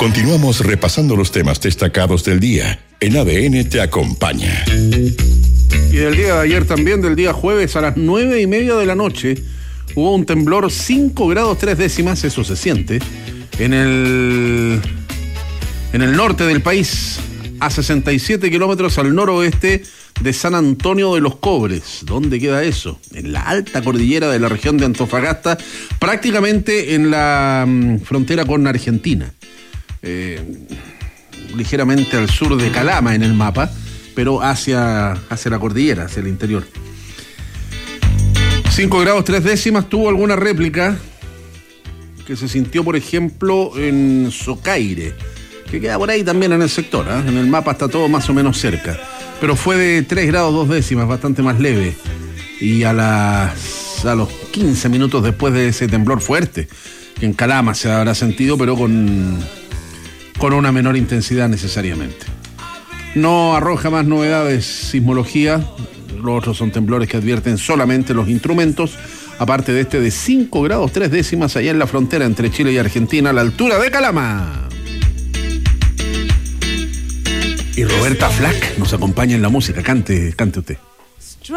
Continuamos repasando los temas destacados del día. En ADN te acompaña. Y del día de ayer también, del día jueves a las 9:30 de la noche, hubo un temblor 5 grados 3 décimas, eso se siente, en el norte del país, a 67 kilómetros al noroeste de San Antonio de los Cobres. ¿Dónde queda eso? En la alta cordillera de la región de Antofagasta, prácticamente en la frontera con Argentina. Ligeramente al sur de Calama en el mapa, pero hacia la cordillera, hacia el interior. 5 grados 3 décimas tuvo alguna réplica que se sintió, por ejemplo, en Socaire, que queda por ahí también en el sector, ¿eh? En el mapa está todo más o menos cerca, pero fue de 3 grados 2 décimas, bastante más leve, y a los 15 minutos después de ese temblor fuerte, que en Calama se habrá sentido, pero con una menor intensidad necesariamente. No arroja más novedades sismología. Los otros son temblores que advierten solamente los instrumentos, aparte de este de 5 grados 3 décimas allá en la frontera entre Chile y Argentina, a la altura de Calama. Y Roberta Flack nos acompaña en la música. Cante usted.